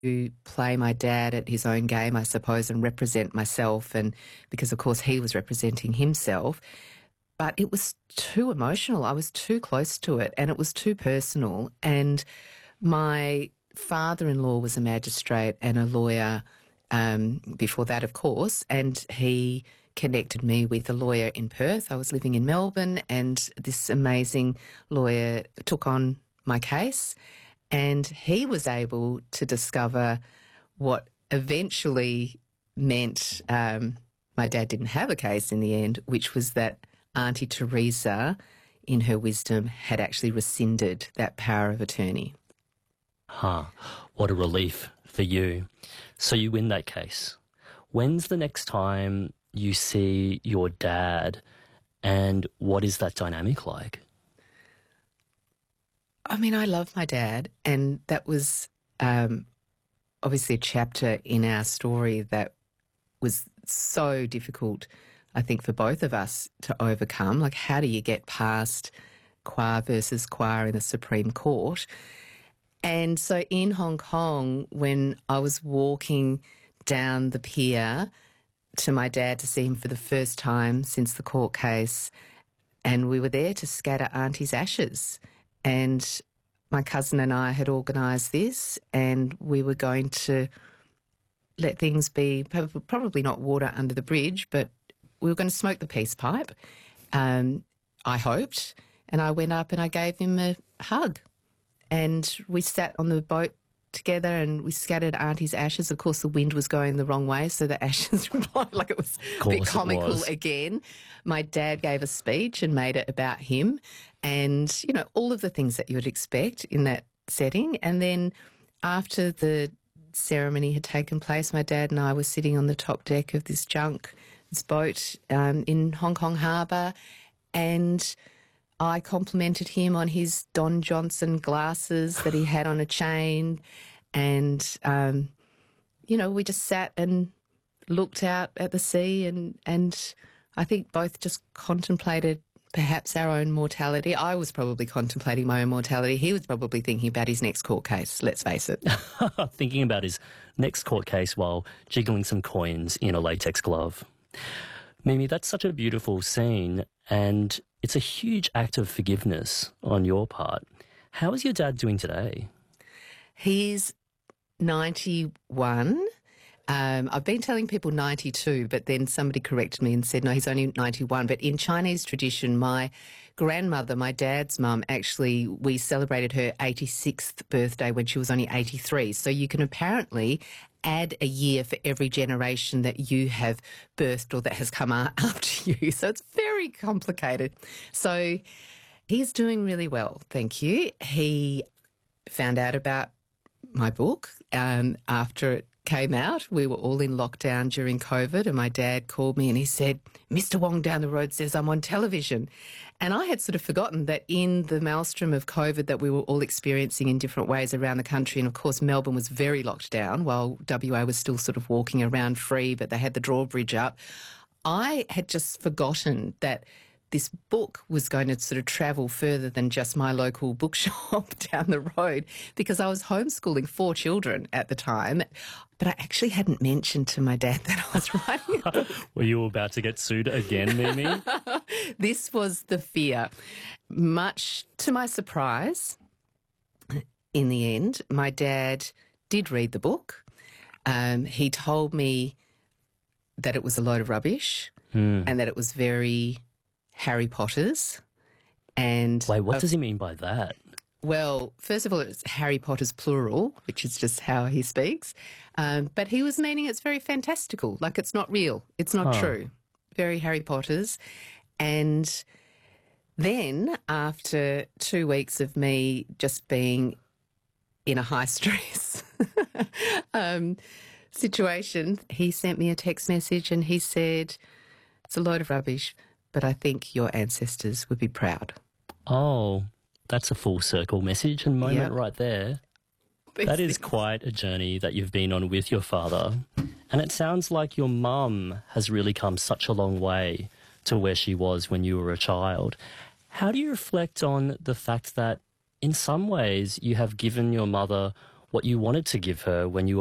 to play my dad at his own game, I suppose, and represent myself, and because, of course, he was representing himself. But it was too emotional. I was too close to it, and it was too personal. And my father-in-law was a magistrate and a lawyer before that, of course, and he connected me with a lawyer in Perth. I was living in Melbourne, and this amazing lawyer took on my case, and he was able to discover what eventually meant my dad didn't have a case in the end, which was that Auntie Teresa, in her wisdom, had actually rescinded that power of attorney. What a relief for you. So you win that case. When's the next time you see your dad, and what is that dynamic like? I mean, I love my dad, and that was obviously a chapter in our story that was so difficult, I think, for both of us to overcome. Like, how do you get past Kwa versus Kwa in the Supreme Court? And so in Hong Kong, when I was walking down the pier to my dad to see him for the first time since the court case, and we were there to scatter Auntie's ashes. And my cousin and I had organised this, and we were going to let things be, probably not water under the bridge, but we were going to smoke the peace pipe, I hoped. And I went up and I gave him a hug. And we sat on the boat together and we scattered Auntie's ashes. Of course, the wind was going the wrong way, so the ashes were like, it was a bit comical again. My dad gave a speech and made it about him, and, you know, all of the things that you would expect in that setting. And then after the ceremony had taken place, my dad and I were sitting on the top deck of this boat in Hong Kong Harbour, and I complimented him on his Don Johnson glasses that he had on a chain, and, you know, we just sat and looked out at the sea, and I think both just contemplated perhaps our own mortality. I was probably contemplating my own mortality. He was probably thinking about his next court case, let's face it. Thinking about his next court case while jiggling some coins in a latex glove. Mimi, that's such a beautiful scene, and it's a huge act of forgiveness on your part. How is your dad doing today? He's 91. I've been telling people 92, but then somebody corrected me and said, no, he's only 91. But in Chinese tradition, my grandmother, my dad's mum, actually, we celebrated her 86th birthday when she was only 83. So you can apparently add a year for every generation that you have birthed or that has come after you. So it's very complicated. So he's doing really well, thank you. He found out about my book after it came out. We were all in lockdown during COVID, and my dad called me and he said, Mr. Wong down the road says I'm on television. And I had sort of forgotten that in the maelstrom of COVID that we were all experiencing in different ways around the country, and of course Melbourne was very locked down while WA was still sort of walking around free, but they had the drawbridge up. I had just forgotten that this book was going to sort of travel further than just my local bookshop down the road, because I was homeschooling 4 children at the time. But I actually hadn't mentioned to my dad that I was writing a book. Were you about to get sued again, Mimi? This was the fear. Much to my surprise, in the end, my dad did read the book. He told me that it was a load of rubbish and that it was very Harry Potter's. And wait, what does he mean by that? Well, first of all, it's Harry Potter's plural, which is just how he speaks. But he was meaning it's very fantastical, like it's not real, it's not true. Very Harry Potter's. And then after 2 weeks of me just being in a high stress situation, he sent me a text message and he said, it's a load of rubbish, but I think your ancestors would be proud. Oh, that's a full circle message and moment right there. That is quite a journey that you've been on with your father. And it sounds like your mum has really come such a long way to where she was when you were a child. How do you reflect on the fact that in some ways you have given your mother what you wanted to give her when you